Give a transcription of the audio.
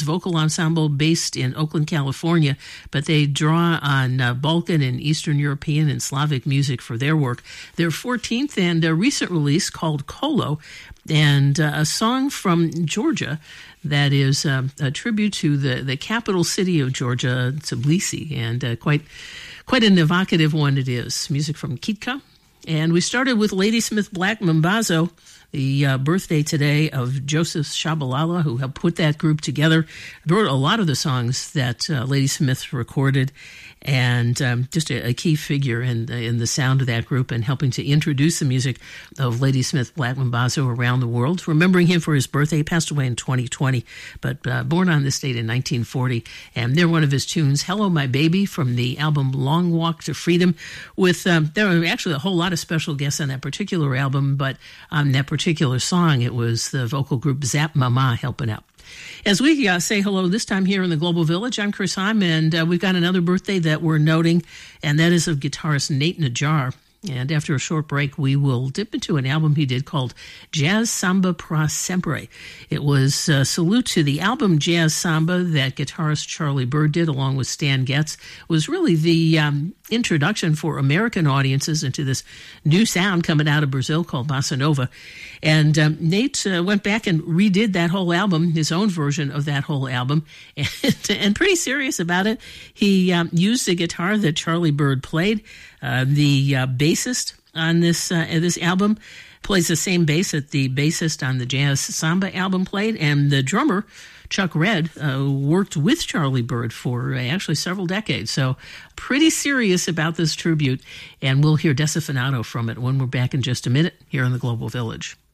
vocal ensemble based in Oakland, California, but they draw on Balkan and Eastern European and Slavic music for their work. Their 14th and recent release called Kolo, and a song from Georgia that is a tribute to the capital city of Georgia, Tbilisi, and quite an evocative one it is. Music from Kitka. And we started with Ladysmith Black Mambazo, the birthday today of Joseph Shabalala, who helped put that group together. Wrote a lot of the songs that Ladysmith recorded, and just a key figure in the sound of that group and helping to introduce the music of Ladysmith Black Mambazo around the world. Remembering him for his birthday, he passed away in 2020, but born on this date in 1940. And they're one of his tunes, Hello My Baby, from the album Long Walk to Freedom, with there were actually a whole lot of special guests on that particular album, but on that particular song, it was the vocal group Zap Mama helping out. As we say hello this time here in the Global Village, I'm Chris Heim, and we've got another birthday that we're noting, and that is of guitarist Nate Najjar. And after a short break, we will dip into an album he did called Jazz Samba Pra Sempre. It was a salute to the album Jazz Samba that guitarist Charlie Byrd did along with Stan Getz. It was really the introduction for American audiences into this new sound coming out of Brazil called Bossa Nova. And Nate went back and redid that whole album, his own version of that whole album, and pretty serious about it. He used the guitar that Charlie Byrd played. The bassist on this album plays the same bass that the bassist on the Jazz Samba album played, and the drummer, Chuck Redd, worked with Charlie Byrd for actually several decades. So pretty serious about this tribute, and we'll hear Desafinado from it when we're back in just a minute here in the Global Village.